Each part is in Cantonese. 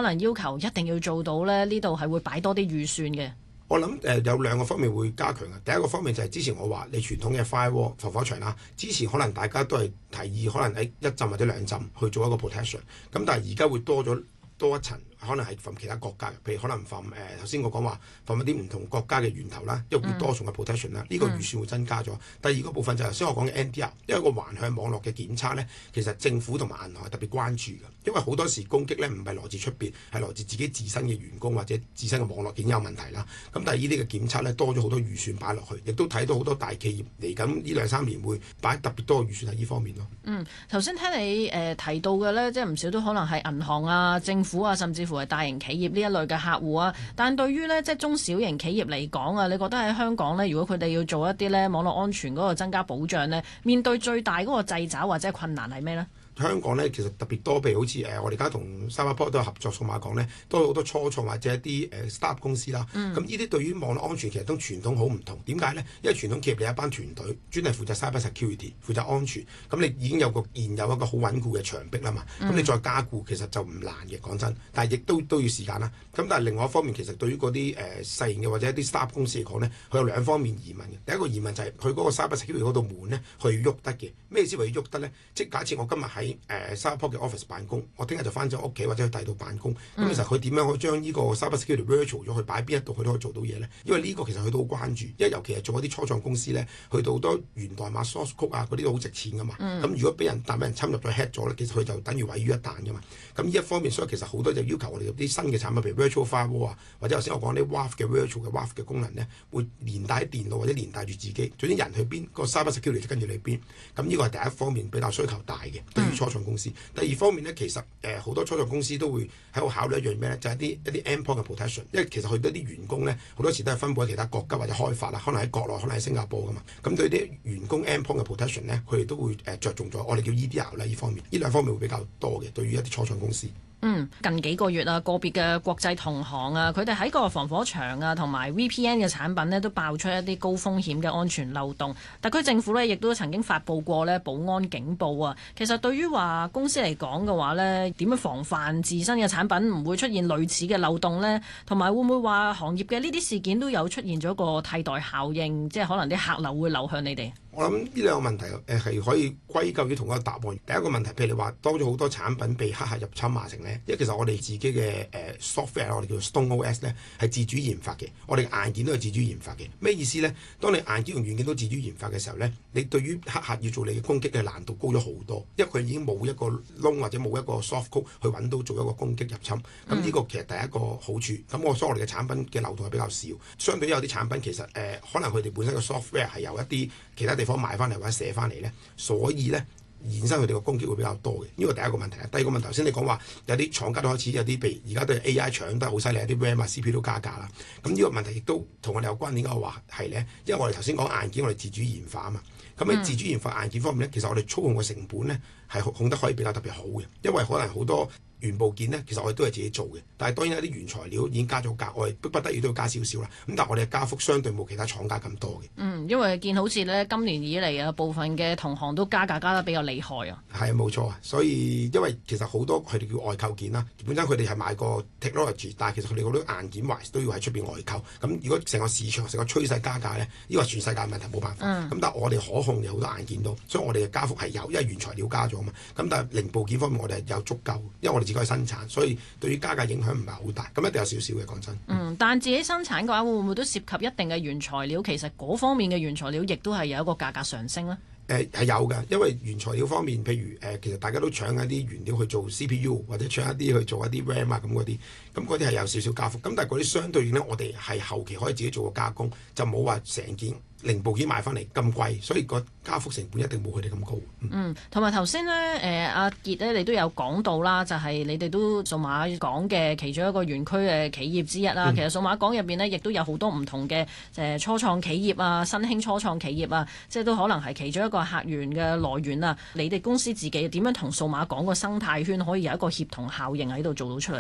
能要求一定要做到咧？呢度係會擺多啲預算嘅。 我諗有兩個方面會加強嘅。第一個方面就係之前我話你傳統嘅 firewall 防火牆啦，之前可能大家都係提議可能喺一浸或者兩浸去做一個 protection， 咁但係而家會多一層。可能係from其他國家嘅，譬如可能from頭先我講話from一啲唔同國家嘅源頭啦，因為會多重嘅 protection 啦，呢個預算會增加咗。第二個部分就係頭先我講嘅 NDR， 因為個橫向網絡嘅檢測咧，其實政府同埋銀行係特別關注嘅，因為好多時攻擊咧唔係來自出邊，係來自自己自身嘅員工或者自身嘅網絡已經有問題啦。咁但係呢啲嘅檢測咧多咗好多預算擺落去，亦都睇到好多大企業嚟緊呢2-3年會擺特別多嘅預算喺呢方面咯。 頭先聽你提到嘅咧，即係唔少都可能係銀行啊、政府啊，甚至乎係大型企業呢一類嘅客戶啊。但對於咧即係中小型企業嚟講啊，你覺得喺香港咧，如果佢哋要做一啲咧網絡安全嗰個增加保障咧，面對最大嗰個掣肘或者困難係咩咧？ 香港咧其實特別多，譬如好似我哋而家同 Cyberport 都有合作，數碼港咧都有好多初創或者一啲startup 公司啦。咁呢啲對於網絡安全其實都傳統好唔同。點解咧？因為傳統企業你有一班團隊專係負責 cyber security，負責安全。咁你已經有現有一個好穩固嘅牆壁啦嘛。咁你再加固其實就唔難嘅，講真。但係亦都要時間啦。咁但係另外一方面，其實對於嗰啲細型嘅或者一啲 startup 公司嚟講咧，佢有兩方面疑問嘅。第一個疑問就係佢嗰個 cyber security 嗰度門咧，佢要喐得嘅。咩意思為要喐得咧？即係假設我今日喺Cyberport 嘅 office 辦公，我聽日就翻咗屋企或者去第二度辦公。咁其實佢點樣可以將呢個 cyber security virtual 咗去擺邊一度，佢都可以做到嘢咧？因為呢個其實佢都好關注，因為尤其係做一啲初創公司咧，去到好多源代碼 source code 啊嗰啲都好值錢噶嘛。咁如果俾人侵入咗 hack 咗咧，其實佢就等於毀於一旦噶嘛。咁呢一方面，所以其實好多就要求我哋有啲新嘅產品，譬如 virtual firewall 啊，或者頭先我講啲 WAF 嘅 virtual 嘅 WAF 嘅功能咧，會連帶喺電腦或者連帶住自己，總之人去邊，個 cyber security 就跟住你邊。咁呢個係第一方面比較需求大嘅，對於初創公司。第二方面咧，其實好多初創公司都會喺度考慮一樣咩咧，就係一啲 endpoint 嘅 protection， 因為其實佢哋啲員工咧好多時都係分佈喺其他國家或者開發啦，可能喺國內，可能喺新加坡噶嘛。咁對啲員工 endpoint 嘅 protection 咧，佢哋都會着重咗，我哋叫 EDR 啦，呢方面，呢兩方面會比較多嘅，對於一啲初創公司。 近幾個月啊，個別嘅國際同行啊，佢哋喺個防火牆啊同埋 VPN 嘅產品呢，都爆出一啲高風險嘅安全漏洞。特區政府呢，亦都曾經發布過呢保安警報啊。其實對於話公司嚟講嘅話呢，點樣防範自身嘅產品唔會出現類似嘅漏洞呢？同埋會唔會話行業嘅呢啲事件都有出現咗個替代效應，即係可能啲客流會流向你哋？ 我諗呢兩個問題係可以歸咎於同一個答案。第一個問題，譬如你話多咗好多產品被黑客入侵嘛成咧，因為其實我哋自己嘅software， 我哋叫做 Stone OS 咧，係自主研發嘅，我哋硬件都係自主研發嘅。咩意思咧？當你硬件同軟件都自主研發嘅時候咧，你對於黑客要做你嘅攻擊嘅難度高咗好多，因為佢已經冇一個窿或者冇一個 soft code 去揾到做一個攻擊入侵。咁呢個其實第一個好處。咁所以我哋嘅產品嘅漏洞係比較少，相對於有啲產品其實可能佢哋本身嘅 software 係由一啲其他地方買翻嚟或者寫翻嚟咧，所以咧衍生佢哋個攻擊會比較多嘅。呢個第一個問題。第二個問題，頭先你講話有啲廠家都開始有啲被而家都係 AI 搶得好犀利，有啲 RAM 啊 CPU 都加價啦。咁呢個問題亦都同我哋有關。點解我話係咧？因為我哋頭先講硬件，我哋自主研發啊嘛。咁喺自主研發硬件方面咧，其實我哋操控嘅成本咧係控得可以比較特別好嘅，因為可能好多原部件咧，其實我哋都係自己做嘅，但係當然有啲原材料已經加咗價，我哋不得已都要加少少啦。咁但係我哋嘅加幅相對冇其他廠家咁多嘅。 因為見好似咧今年以嚟啊，部分嘅同行都加價加得比較厲害啊。 係冇錯啊，所以因為其實好多佢哋叫外購件啦，本身佢哋係買個 technology， 但係其實佢哋好多硬件 wise 都要喺出邊外購。咁如果成個市場成個趨勢加價咧，呢個係全世界問題，冇辦法。咁但係我哋可控有好多硬件都，所以我哋嘅加幅係有，因為原材料加咗嘛。咁但係零部件方面我哋係有足夠，因為我哋自己去生產，所以對於加價影響唔係好大。咁一定有少少嘅，講真。 但自己生產嘅話，會唔會都涉及一定嘅原材料？其實嗰方面嘅原材料亦都係有一個價格上升咧。 係有㗎，因為原材料方面，譬如其實大家都搶一啲原料去做 CPU， 或者搶一啲去做一啲 RAM 啊咁嗰啲，咁嗰啲係有少少加幅。咁但係嗰啲相對應咧，我哋係後期可以自己做個加工，就冇話成件零部件買翻嚟咁貴，所以個加幅成本一定冇佢哋咁高。 同埋頭先咧，阿傑咧，你都有講到啦，就係你哋都數碼港嘅其中一個園區嘅企業之一啦。其實數碼港入邊呢，亦都有好多唔同嘅初創企業啊、新興初創企業啊，即係都可能係其中一個客源嘅來源啊。你哋公司自己點樣同數碼港個生態圈可以有一個協同效應喺度做到出嚟呢？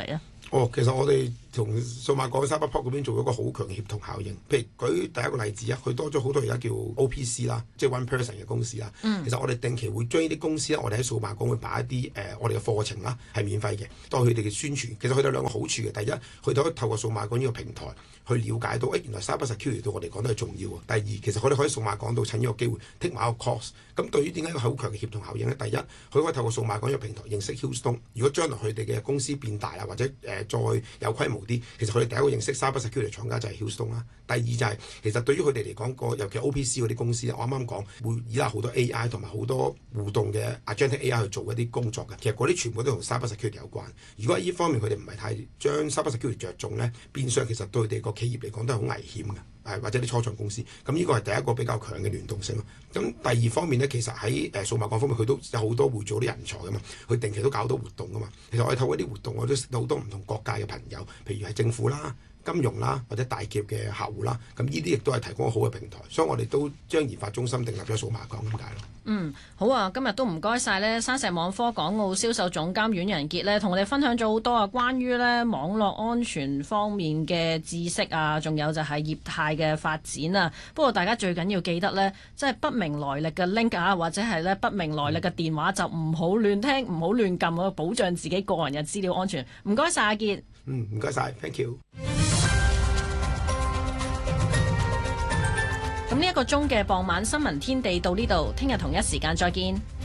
其實我哋同數碼港 Cyberport 嗰邊做咗個好強嘅協同效應。譬如舉第一個例子啊，佢多咗好多而家叫 OPC 啦，即係 One Person 嘅公司啦。其實我哋定期會將呢啲公司咧，我哋喺數碼港會擺一啲我哋嘅課程啦，係免費嘅，當佢哋嘅宣傳。其實佢哋有兩個好處嘅，第一，佢哋可以透過數碼港呢個平台去了解到，原來 Cybersecurity 對我哋講都係重要。第二，其實佢哋可以數碼港度趁呢個機會 take 埋一個 course。咁對於點解一個好強嘅協同效應咧？第一，佢可以透過數碼港呢個平台認識 Hillstone。如果將來佢哋嘅公司變大啦，或者再有規模啲，其實佢哋第一個認識 Cybersecurity 廠家就係 Hillstone 啦。第二就係、其實對於佢哋嚟講，尤其 OPC 嗰啲公司咧，我啱啱講會依賴好多 AI 同埋好多互動嘅 Agentic AI 去做一啲工作嘅。其實嗰啲全部都同 Cybersecurity 有關。如果喺呢方面佢哋唔係太將 Cybersecurity 着重咧，變相其實對佢哋個企業嚟講都係好危險嘅。或者啲初創公司，咁呢個係第一個比較強嘅聯動性咯。咁第二方面咧，其實喺數碼港方面，佢都有好多匯聚啲人才噶嘛，佢定期都搞好多活動噶嘛。其實我哋透過啲活動，我都識到好多唔同各界嘅朋友，譬如係政府啦、金融啦，或者大企業嘅客戶啦。咁呢啲亦都係提供好嘅平台，所以我哋都將研發中心訂立咗數碼港咁解咯。 好啊！今日都唔該晒咧，山石網科港澳銷售總監阮仁傑咧，同我哋分享咗好多啊，關於咧網絡安全方面嘅知識啊，仲有就係業態嘅發展啊。不過大家最緊要記得咧，即係不明來歷嘅 link 啊，或者係咧不明來歷嘅電話就唔好亂聽，唔好亂撳啊，保障自己個人嘅資料安全。唔該晒阿傑。 唔該晒 ，thank you。 咁呢一個鐘嘅傍晚新聞天地到呢度，聽日同一時間再見。